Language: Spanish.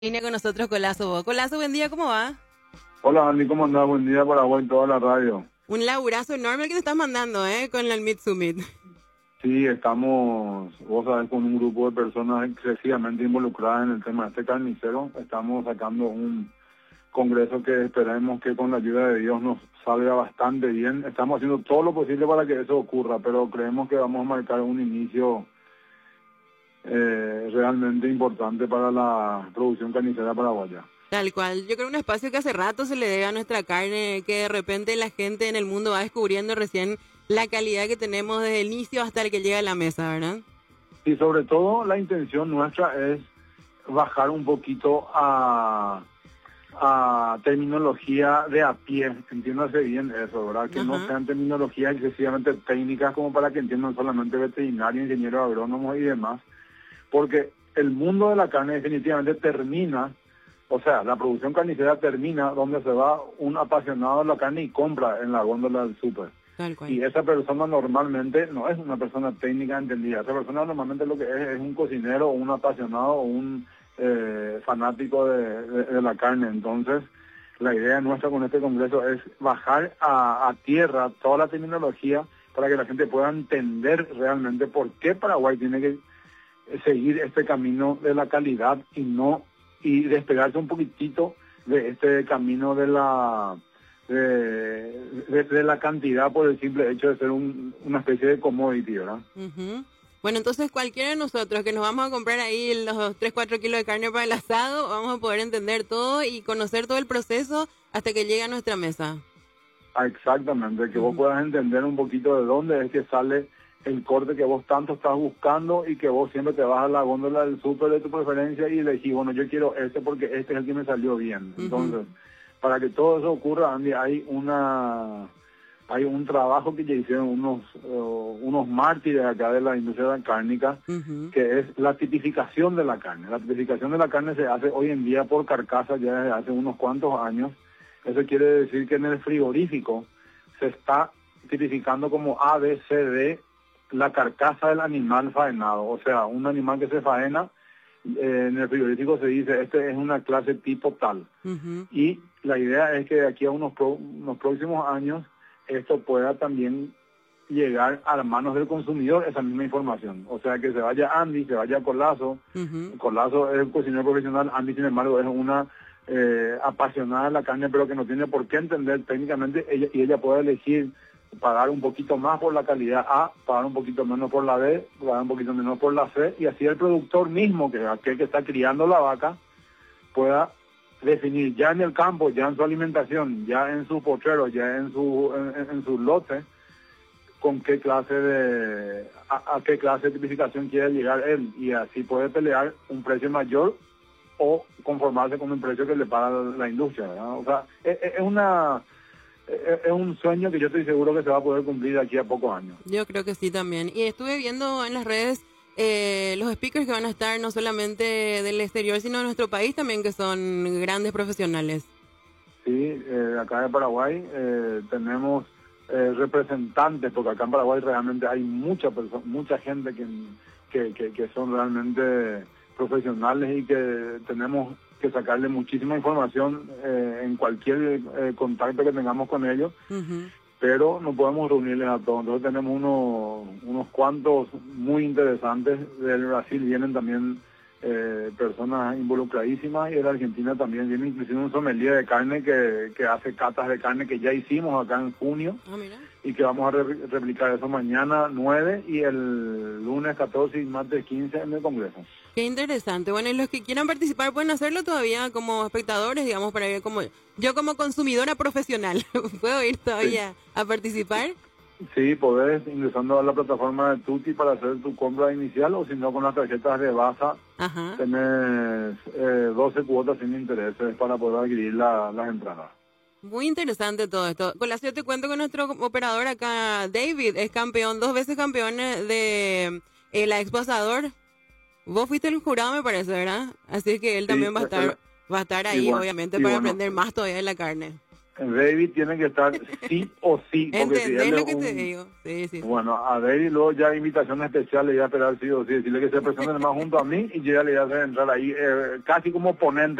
Vine con nosotros Colazo. Colazo, buen día, ¿cómo va? Hola Andy, ¿cómo andás? Buen día para vos y toda la radio. Un laburazo enorme el que te estás mandando, con el Meet Summit. Sí, estamos, vos sabés, con un grupo de personas excesivamente involucradas en el tema de este carnicero. Estamos sacando un congreso que esperemos que con la ayuda de Dios nos salga bastante bien. Estamos haciendo todo lo posible para que eso ocurra, pero creemos que vamos a marcar un inicio realmente importante para la producción carnicera paraguaya. Tal cual. Yo creo un espacio que hace rato se le debe a nuestra carne, que de repente la gente en el mundo va descubriendo recién la calidad que tenemos desde el inicio hasta el que llega a la mesa, ¿verdad? Y sobre todo la intención nuestra es bajar un poquito a terminología de a pie, entiéndase bien eso, ¿verdad? Que no sean terminologías excesivamente técnicas como para que entiendan solamente veterinarios, ingenieros agrónomos y demás, porque el mundo de la carne definitivamente termina, o sea, la producción carnicera termina donde se va un apasionado de la carne y compra en la góndola del súper. Tal cual. Y esa persona normalmente no es una persona técnica entendida, esa persona normalmente lo que es un cocinero o un apasionado o un fanático de la carne. Entonces, la idea nuestra con este congreso es bajar a tierra toda la terminología para que la gente pueda entender realmente por qué Paraguay tiene que seguir este camino de la calidad y despegarse un poquitito de este camino de la cantidad por el simple hecho de ser una especie de commodity, ¿verdad? Uh-huh. Bueno, entonces cualquiera de nosotros que nos vamos a comprar ahí los 3-4 kilos de carne para el asado, vamos a poder entender todo y conocer todo el proceso hasta que llegue a nuestra mesa. Exactamente, que vos puedas entender un poquito de dónde es que sale el corte que vos tanto estás buscando y que vos siempre te vas a la góndola del súper de tu preferencia y elegís, bueno, yo quiero este porque este es el que me salió bien. Entonces, para que todo eso ocurra, Andy, hay un trabajo que ya hicieron unos mártires acá de la industria cárnica, que es la tipificación de la carne. La tipificación de la carne se hace hoy en día por carcasa ya desde hace unos cuantos años. Eso quiere decir que en el frigorífico se está tipificando como A, B, C, D la carcasa del animal faenado. O sea, un animal que se faena, en el frigorífico se dice, este es una clase tipo tal. Y la idea es que de aquí a unos próximos años esto pueda también llegar a las manos del consumidor, esa misma información. O sea, que se vaya Andy, se vaya Colazo. Colazo es un cocinero profesional, Andy, sin embargo, es una apasionada de la carne, pero que no tiene por qué entender técnicamente, ella puede elegir pagar un poquito más por la calidad A, pagar un poquito menos por la B, pagar un poquito menos por la C, y así el productor mismo, que aquel que está criando la vaca, pueda definir ya en el campo, ya en su alimentación, ya en su potrero, ya en su lote, con qué clase a qué clase de tipificación quiere llegar él, y así puede pelear un precio mayor o conformarse con un precio que le paga la industria, ¿verdad? O sea, es un sueño que yo estoy seguro que se va a poder cumplir de aquí a pocos años. Yo creo que sí también. Y estuve viendo en las redes los speakers que van a estar no solamente del exterior, sino de nuestro país también, que son grandes profesionales. Sí, acá en Paraguay tenemos representantes, porque acá en Paraguay realmente hay mucha gente que son realmente profesionales y que tenemos que sacarle muchísima información en cualquier contacto que tengamos con ellos, pero no podemos reunirles a todos. Entonces tenemos unos cuantos muy interesantes. Del Brasil vienen también personas involucradísimas, y de la Argentina también viene inclusive un sommelier de carne que hace catas de carne que ya hicimos acá en junio. Y que vamos a replicar eso mañana 9 y el lunes 14 y martes 15 en el Congreso. Qué interesante. Bueno, y los que quieran participar pueden hacerlo todavía como espectadores, digamos, para ver como yo como consumidora profesional, ¿puedo ir todavía a participar? Sí, podés ingresando a la plataforma de Tutti para hacer tu compra inicial, o si no, con las tarjetas de Baza tenés 12 cuotas sin intereses para poder adquirir las entradas. Muy interesante todo esto. Colacio, te cuento que nuestro operador acá, David, es campeón, 2 veces campeón de la Expo Asador. Vos fuiste el jurado, me parece, ¿verdad? Así que él también va a estar ahí, obviamente, para aprender más todavía de la carne. David tiene que estar sí o sí. Porque si ¿Entendés él lo es que te digo? Sí, sí, sí. Bueno, a David luego ya invitaciones especiales, ya esperar sí o sí, decirle que se presente más junto a mí y yo ya le voy a hacer entrar ahí casi como ponente.